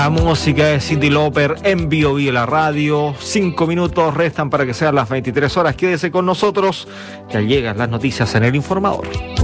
La música de Cyndi Lauper en BioBio la radio. 5 minutos restan para que sean las 23 horas. Quédese con nosotros. Ya llegan las noticias en El Informador.